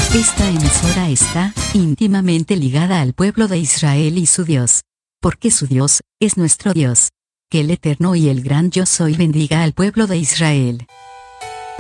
Esta emisora está íntimamente ligada al pueblo de Israel y su Dios. Porque su Dios es nuestro Dios. Que el Eterno y el gran Yo Soy bendiga al pueblo de Israel.